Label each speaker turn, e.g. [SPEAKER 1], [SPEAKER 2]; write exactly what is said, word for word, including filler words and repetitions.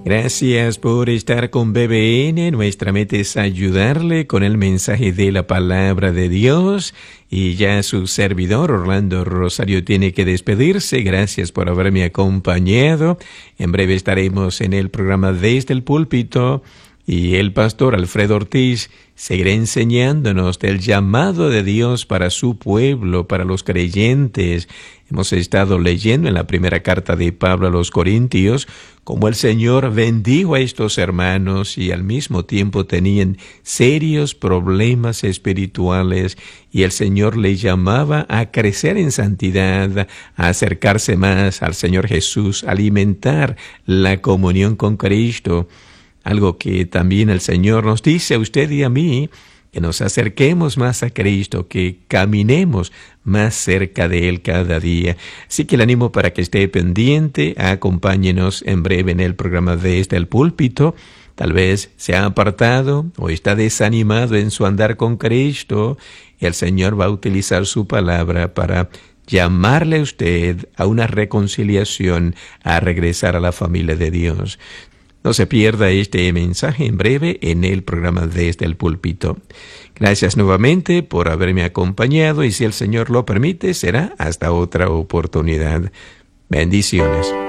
[SPEAKER 1] Gracias por estar con B B N. Nuestra meta es ayudarle con el mensaje de la palabra de Dios. Y ya su servidor, Orlando Rosario, tiene que despedirse. Gracias por haberme acompañado. En breve estaremos en el programa Desde el Púlpito. Y el pastor Alfredo Ortiz seguirá enseñándonos del llamado de Dios para su pueblo, para los creyentes. Hemos estado leyendo en la primera carta de Pablo a los Corintios cómo el Señor bendijo a estos hermanos y al mismo tiempo tenían serios problemas espirituales y el Señor les llamaba a crecer en santidad, a acercarse más al Señor Jesús, a alimentar la comunión con Cristo. Algo que también el Señor nos dice a usted y a mí, que nos acerquemos más a Cristo, que caminemos más cerca de Él cada día. Así que le animo para que esté pendiente, acompáñenos en breve en el programa Desde el Púlpito. Tal vez se ha apartado o está desanimado en su andar con Cristo. El Señor va a utilizar su palabra para llamarle a usted a una reconciliación, a regresar a la familia de Dios. No se pierda este mensaje en breve en el programa Desde el Púlpito. Gracias nuevamente por haberme acompañado y si el Señor lo permite, será hasta otra oportunidad. Bendiciones.